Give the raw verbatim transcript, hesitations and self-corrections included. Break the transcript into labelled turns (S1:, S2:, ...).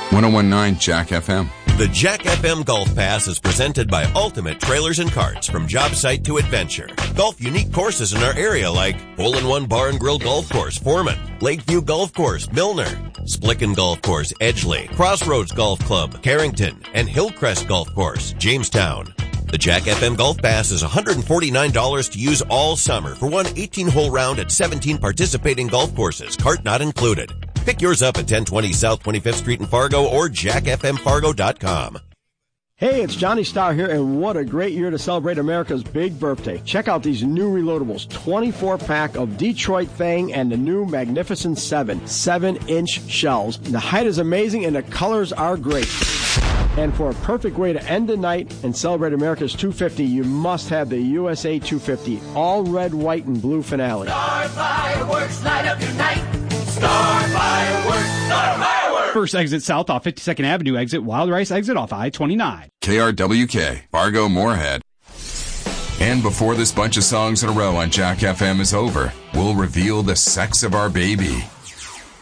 S1: one oh one point nine Jack F M.
S2: The Jack F M Golf Pass is presented by Ultimate Trailers and Carts, from job site to adventure. Golf unique courses in our area like Hole-in-One Bar and Grill Golf Course, Foreman, Lakeview Golf Course, Milner, Splicken Golf Course, Edgeley, Crossroads Golf Club, Carrington, and Hillcrest Golf Course, Jamestown. The Jack F M Golf Pass is one hundred forty-nine dollars to use all summer for one eighteen-hole round at seventeen participating golf courses, cart not included. Pick yours up at ten twenty South twenty-fifth Street in Fargo or jack f m fargo dot com.
S3: Hey, it's Johnny Starr here, and what a great year to celebrate America's big birthday. Check out these new reloadables, twenty-four pack of Detroit Fang and the new Magnificent seven, seven inch shells. The height is amazing and the colors are great. And for a perfect way to end the night and celebrate America's two fifty, you must have the U S A two fifty, all red, white, and blue finale.
S4: Star Fireworks, light up your night. Star Fireworks, Star Fireworks.
S5: First exit south off fifty-second Avenue, exit Wild Rice, exit off I twenty-nine.
S1: K R W K, Fargo, Moorhead. And before this bunch of songs in a row on Jack F M is over, we'll reveal the sex of our baby.